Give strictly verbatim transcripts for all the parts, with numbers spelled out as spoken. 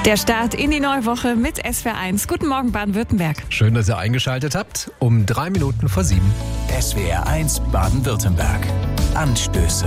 Der Start in die neue Woche mit S W R eins. Guten Morgen, Baden-Württemberg. Schön, dass ihr eingeschaltet habt. Um drei Minuten vor sieben. S W R eins Baden-Württemberg. Anstöße.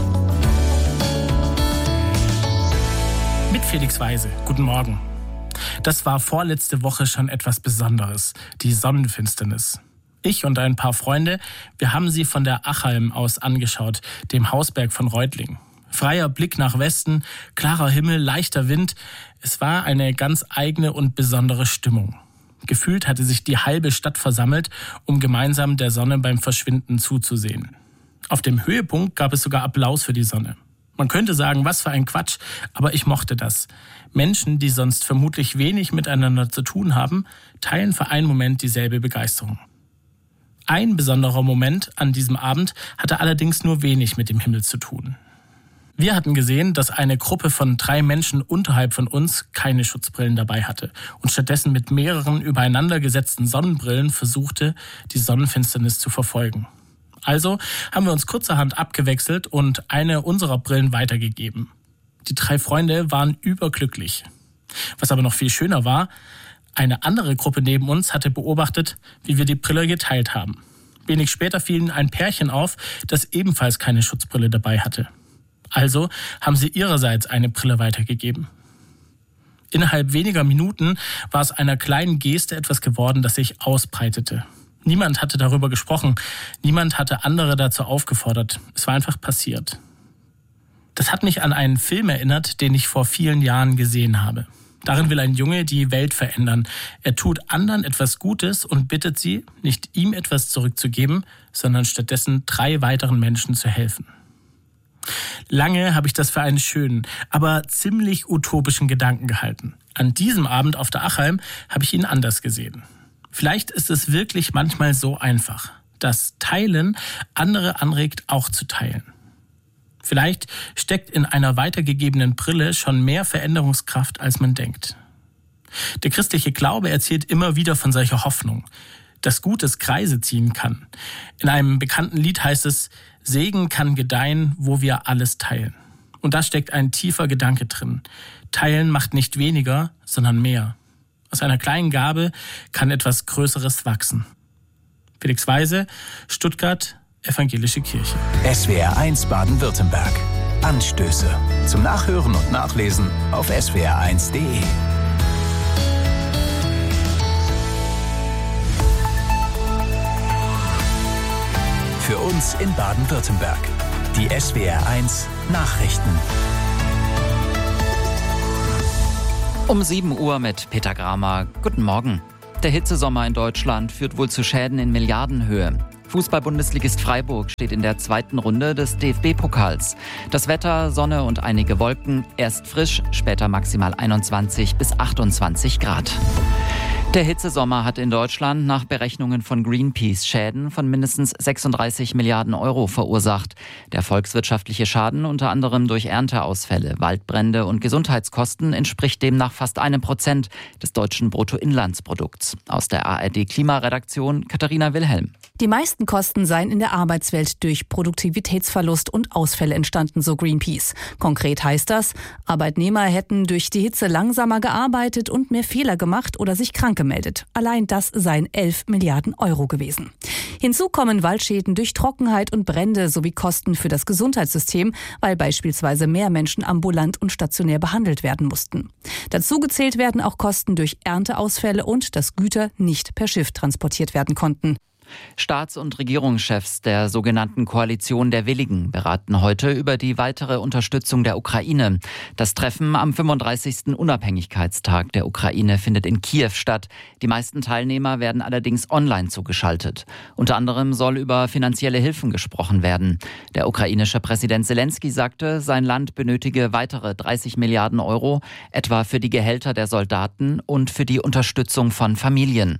Mit Felix Weise. Guten Morgen. Das war vorletzte Woche schon etwas Besonderes. Die Sonnenfinsternis. Ich und ein paar Freunde, wir haben sie von der Achalm aus angeschaut, dem Hausberg von Reutlingen. Freier Blick nach Westen, klarer Himmel, leichter Wind. Es war eine ganz eigene und besondere Stimmung. Gefühlt hatte sich die halbe Stadt versammelt, um gemeinsam der Sonne beim Verschwinden zuzusehen. Auf dem Höhepunkt gab es sogar Applaus für die Sonne. Man könnte sagen, was für ein Quatsch, aber ich mochte das. Menschen, die sonst vermutlich wenig miteinander zu tun haben, teilen für einen Moment dieselbe Begeisterung. Ein besonderer Moment an diesem Abend hatte allerdings nur wenig mit dem Himmel zu tun. Wir hatten gesehen, dass eine Gruppe von drei Menschen unterhalb von uns keine Schutzbrillen dabei hatte und stattdessen mit mehreren übereinander gesetzten Sonnenbrillen versuchte, die Sonnenfinsternis zu verfolgen. Also haben wir uns kurzerhand abgewechselt und eine unserer Brillen weitergegeben. Die drei Freunde waren überglücklich. Was aber noch viel schöner war, eine andere Gruppe neben uns hatte beobachtet, wie wir die Brille geteilt haben. Wenig später fiel ein Pärchen auf, das ebenfalls keine Schutzbrille dabei hatte. Also haben sie ihrerseits eine Brille weitergegeben. Innerhalb weniger Minuten war es einer kleinen Geste etwas geworden, das sich ausbreitete. Niemand hatte darüber gesprochen, niemand hatte andere dazu aufgefordert. Es war einfach passiert. Das hat mich an einen Film erinnert, den ich vor vielen Jahren gesehen habe. Darin will ein Junge die Welt verändern. Er tut anderen etwas Gutes und bittet sie, nicht ihm etwas zurückzugeben, sondern stattdessen drei weiteren Menschen zu helfen. Lange habe ich das für einen schönen, aber ziemlich utopischen Gedanken gehalten. An diesem Abend auf der Achalm habe ich ihn anders gesehen. Vielleicht ist es wirklich manchmal so einfach, dass Teilen andere anregt, auch zu teilen. Vielleicht steckt in einer weitergegebenen Brille schon mehr Veränderungskraft, als man denkt. Der christliche Glaube erzählt immer wieder von solcher Hoffnung, dass Gutes Kreise ziehen kann. In einem bekannten Lied heißt es, Segen kann gedeihen, wo wir alles teilen. Und da steckt ein tiefer Gedanke drin. Teilen macht nicht weniger, sondern mehr. Aus einer kleinen Gabe kann etwas Größeres wachsen. Felix Weise, Stuttgart, Evangelische Kirche. S W R eins Baden-Württemberg. Anstöße. Zum Nachhören und Nachlesen auf s w r eins punkt d e. Für uns in Baden-Württemberg. Die S W R eins Nachrichten. Um sieben Uhr mit Peter Gramer. Guten Morgen. Der Hitzesommer in Deutschland führt wohl zu Schäden in Milliardenhöhe. Fußball-Bundesligist Freiburg steht in der zweiten Runde des D F B-Pokals. Das Wetter, Sonne und einige Wolken, erst frisch, später maximal einundzwanzig bis achtundzwanzig Grad. Der Hitzesommer hat in Deutschland nach Berechnungen von Greenpeace Schäden von mindestens sechsunddreißig Milliarden Euro verursacht. Der volkswirtschaftliche Schaden, unter anderem durch Ernteausfälle, Waldbrände und Gesundheitskosten, entspricht demnach fast einem Prozent des deutschen Bruttoinlandsprodukts. Aus der A R D-Klimaredaktion Katharina Wilhelm. Die meisten Kosten seien in der Arbeitswelt durch Produktivitätsverlust und Ausfälle entstanden, so Greenpeace. Konkret heißt das, Arbeitnehmer hätten durch die Hitze langsamer gearbeitet und mehr Fehler gemacht oder sich krank gemeldet. Allein das seien elf Milliarden Euro gewesen. Hinzu kommen Waldschäden durch Trockenheit und Brände sowie Kosten für das Gesundheitssystem, weil beispielsweise mehr Menschen ambulant und stationär behandelt werden mussten. Dazu gezählt werden auch Kosten durch Ernteausfälle und dass Güter nicht per Schiff transportiert werden konnten. Staats- und Regierungschefs der sogenannten Koalition der Willigen beraten heute über die weitere Unterstützung der Ukraine. Das Treffen am fünfunddreißigsten Unabhängigkeitstag der Ukraine findet in Kiew statt. Die meisten Teilnehmer werden allerdings online zugeschaltet. Unter anderem soll über finanzielle Hilfen gesprochen werden. Der ukrainische Präsident Zelensky sagte, sein Land benötige weitere dreißig Milliarden Euro, etwa für die Gehälter der Soldaten und für die Unterstützung von Familien.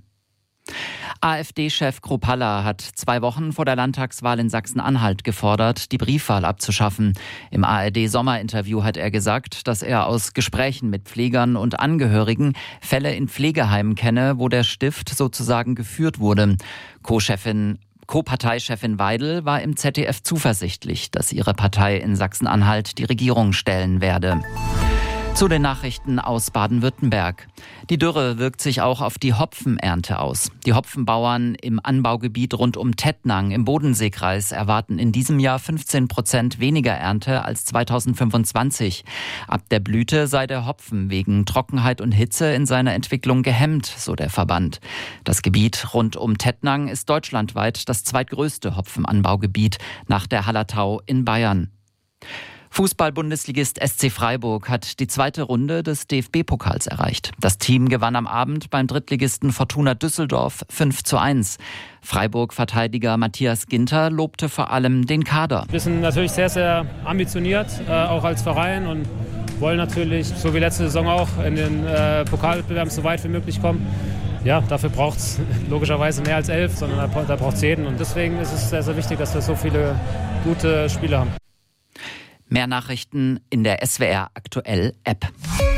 AfD-Chef Kruppalla hat zwei Wochen vor der Landtagswahl in Sachsen-Anhalt gefordert, die Briefwahl abzuschaffen. Im A R D-Sommerinterview hat er gesagt, dass er aus Gesprächen mit Pflegern und Angehörigen Fälle in Pflegeheimen kenne, wo der Stift sozusagen geführt wurde. Co-Chefin Co-Parteichefin Weidel war im Z D F zuversichtlich, dass ihre Partei in Sachsen-Anhalt die Regierung stellen werde. Zu den Nachrichten aus Baden-Württemberg. Die Dürre wirkt sich auch auf die Hopfenernte aus. Die Hopfenbauern im Anbaugebiet rund um Tettnang im Bodenseekreis erwarten in diesem Jahr fünfzehn Prozent weniger Ernte als zweitausendfünfundzwanzig. Ab der Blüte sei der Hopfen wegen Trockenheit und Hitze in seiner Entwicklung gehemmt, so der Verband. Das Gebiet rund um Tettnang ist deutschlandweit das zweitgrößte Hopfenanbaugebiet nach der Hallertau in Bayern. Fußball-Bundesligist S C Freiburg hat die zweite Runde des D F B-Pokals erreicht. Das Team gewann am Abend beim Drittligisten Fortuna Düsseldorf fünf zu eins. Freiburg-Verteidiger Matthias Ginter lobte vor allem den Kader. Wir sind natürlich sehr, sehr ambitioniert, äh, auch als Verein, und wollen natürlich, so wie letzte Saison auch, in den äh, Pokalwettbewerben so weit wie möglich kommen. Ja, dafür braucht es logischerweise mehr als elf, sondern da, da braucht es jeden. Und deswegen ist es sehr, sehr wichtig, dass wir so viele gute Spieler haben. Mehr Nachrichten in der S W R Aktuell App.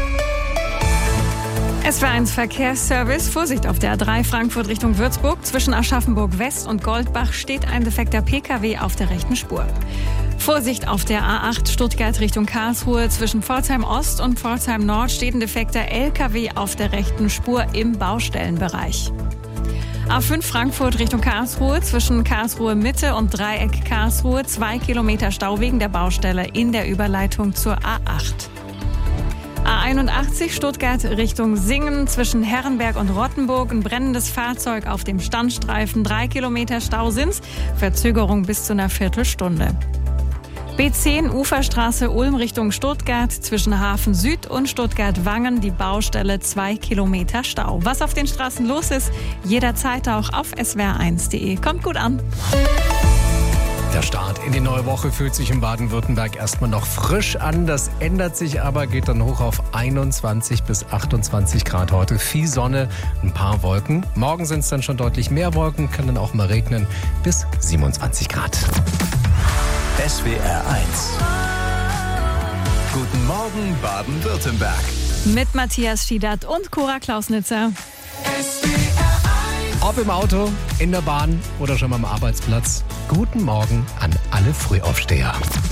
S W R eins Verkehrsservice. Vorsicht auf der A drei Frankfurt Richtung Würzburg. Zwischen Aschaffenburg West und Goldbach steht ein defekter P K W auf der rechten Spur. Vorsicht auf der A acht Stuttgart Richtung Karlsruhe. Zwischen Pforzheim Ost und Pforzheim Nord steht ein defekter L K W auf der rechten Spur im Baustellenbereich. A fünf Frankfurt Richtung Karlsruhe, zwischen Karlsruhe Mitte und Dreieck Karlsruhe, zwei Kilometer Stau wegen der Baustelle in der Überleitung zur A acht. A einundachtzig Stuttgart Richtung Singen, zwischen Herrenberg und Rottenburg, ein brennendes Fahrzeug auf dem Standstreifen, drei Kilometer Stau sind's, Verzögerung bis zu einer Viertelstunde. B zehn Uferstraße Ulm Richtung Stuttgart, zwischen Hafen Süd und Stuttgart-Wangen die Baustelle, zwei Kilometer Stau. Was auf den Straßen los ist, jederzeit auch auf S W R eins punkt de. Kommt gut an. Der Start in die neue Woche fühlt sich in Baden-Württemberg erstmal noch frisch an. Das ändert sich aber, geht dann hoch auf einundzwanzig bis achtundzwanzig Grad heute. Viel Sonne, ein paar Wolken. Morgen sind es dann schon deutlich mehr Wolken, kann dann auch mal regnen, bis siebenundzwanzig Grad. S W R eins. Guten Morgen, Baden-Württemberg. Mit Matthias Schiedert und Cora Klausnitzer. Ob im Auto, in der Bahn oder schon mal am Arbeitsplatz. Guten Morgen an alle Frühaufsteher.